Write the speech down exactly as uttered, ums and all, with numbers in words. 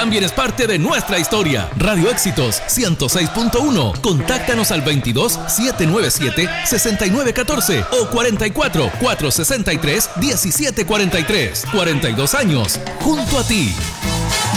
también es parte de nuestra historia. Radio Éxitos ciento seis punto uno. Contáctanos al veintidós, setecientos noventa y siete, sesenta y nueve catorce o cuarenta y cuatro, cuatrocientos sesenta y tres, diecisiete cuarenta y tres. cuarenta y dos años junto a ti.